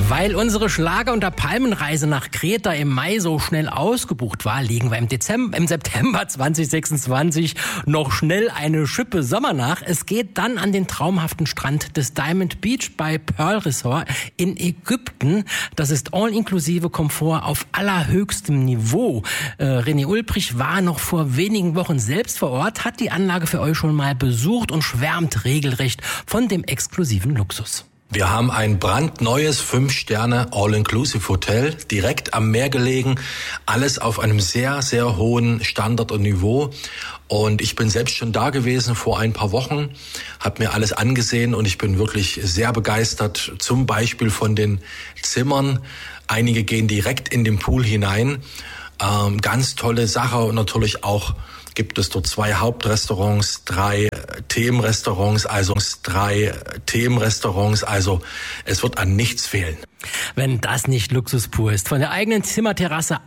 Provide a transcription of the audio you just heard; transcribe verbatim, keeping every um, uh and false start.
Weil unsere Schlager- und der Palmenreise nach Kreta im Mai so schnell ausgebucht war, legen wir im Dezember, im September zwanzig sechsundzwanzig noch schnell eine Schippe Sommer nach. Es geht dann an den traumhaften Strand des Diamond Beach bei Pearl Resort in Ägypten. Das ist all-inklusive Komfort auf allerhöchstem Niveau. Äh, René Ulbrich war noch vor wenigen Wochen selbst vor Ort, hat die Anlage für euch schon mal besucht und schwärmt regelrecht von dem exklusiven Luxus. Wir haben ein brandneues fünf Sterne All-Inclusive-Hotel, direkt am Meer gelegen, alles auf einem sehr, sehr hohen Standard und Niveau. Und ich bin selbst schon da gewesen vor ein paar Wochen, habe mir alles angesehen und ich bin wirklich sehr begeistert, zum Beispiel von den Zimmern. Einige gehen direkt in den Pool hinein. Ähm, ganz tolle Sache und natürlich auch gibt es dort zwei Hauptrestaurants, drei Themenrestaurants, also drei Themenrestaurants, also es wird an nichts fehlen. Wenn das nicht Luxus pur ist. Von der eigenen Zimmerterrasse